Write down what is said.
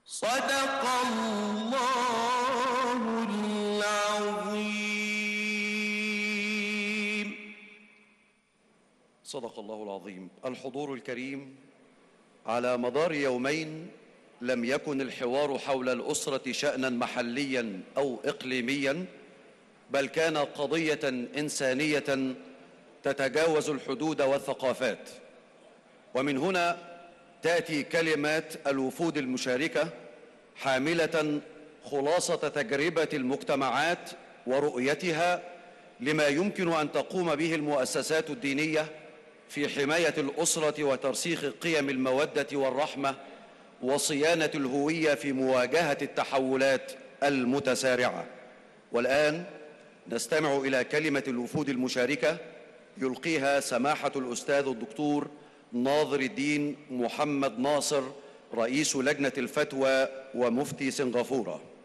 صدق الله العظيم. صدق الله العظيم. الحضور الكريم، على مدار يومين لم يكن الحوار حول الأسرة شأناً محلياً أو إقليمياً، بل كان قضية إنسانية تتجاوز الحدود والثقافات. ومن هنا تأتي كلمات الوفود المشاركة حاملة خلاصة تجربة المجتمعات ورؤيتها لما يمكن أن تقوم به المؤسسات الدينية في حماية الأسرة وترسيخ قيم المودة والرحمة وصيانة الهوية في مواجهة التحولات المتسارعة. والآن نستمع إلى كلمة الوفود المشاركة يلقيها سماحة الأستاذ الدكتور ناظر الدين محمد ناصر، رئيس لجنة الفتوى ومفتي سنغافورة.